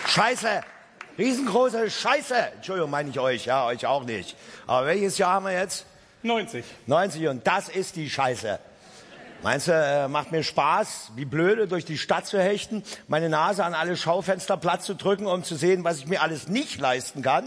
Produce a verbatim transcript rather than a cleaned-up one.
Scheiße. Riesengroße Scheiße. Entschuldigung, meine ich euch. Ja, euch auch nicht. Aber welches Jahr haben wir jetzt? neunzig. neunzig und das ist die Scheiße. Meinst du, äh, macht mir Spaß, wie blöde durch die Stadt zu hechten, meine Nase an alle Schaufenster platt zu drücken, um zu sehen, was ich mir alles nicht leisten kann?